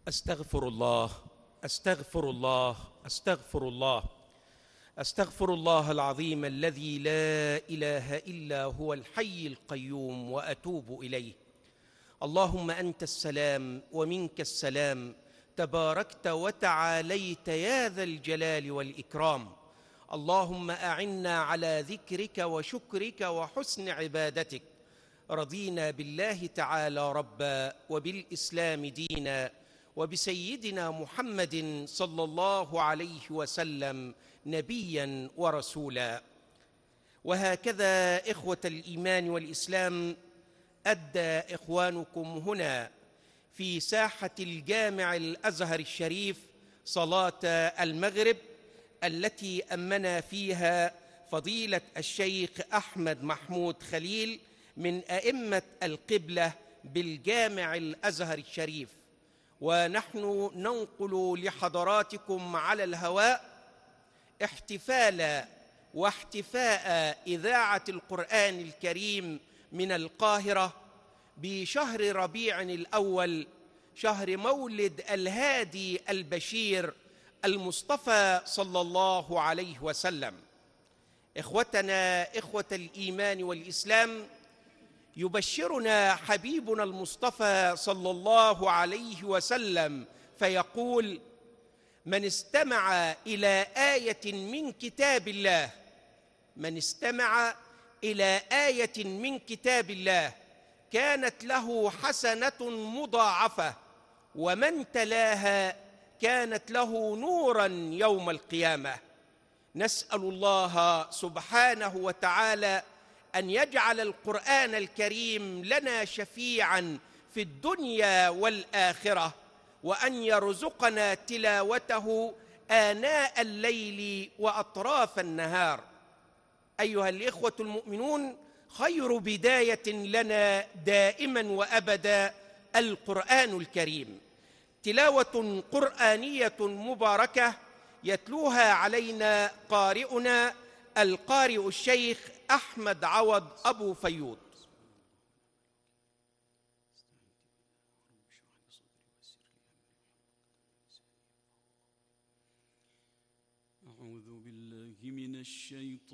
أستغفر الله أستغفر الله أستغفر الله أستغفر الله العظيم الذي لا إله إلا هو الحي القيوم وأتوب إليه. اللهم أنت السلام ومنك السلام، تباركت وتعاليت يا ذا الجلال والإكرام. اللهم أعنا على ذكرك وشكرك وحسن عبادتك. رضينا بالله تعالى ربا وبالإسلام دينا وبسيدنا محمد صلى الله عليه وسلم نبيا ورسولا. وهكذا إخوة الإيمان والإسلام أدى إخوانكم هنا في ساحة الجامع الأزهر الشريف صلاة المغرب التي أمنا فيها فضيلة الشيخ أحمد محمود خليل من أئمة القبلة بالجامع الأزهر الشريف. ونحن ننقل لحضراتكم على الهواء احتفال واحتفاء إذاعة القرآن الكريم من القاهرة بشهر ربيع الأول، شهر مولد الهادي البشير المصطفى صلى الله عليه وسلم. إخوتنا إخوة الإيمان والإسلام، يبشرنا حبيبنا المصطفى صلى الله عليه وسلم فيقول: من استمع إلى آية من كتاب الله، من استمع إلى آية من كتاب الله كانت له حسنة مضاعفة، ومن تلاها كانت له نوراً يوم القيامة. نسأل الله سبحانه وتعالى أن يجعل القرآن الكريم لنا شفيعاً في الدنيا والآخرة، وأن يرزقنا تلاوته آناء الليل وأطراف النهار. أيها الإخوة المؤمنون، خير بداية لنا دائماً وأبداً القرآن الكريم، تلاوة قرآنية مباركة يتلوها علينا قارئنا القارئ الشيخ أحمد عوض أبو فيوض. أعوذ بالله من الشيطان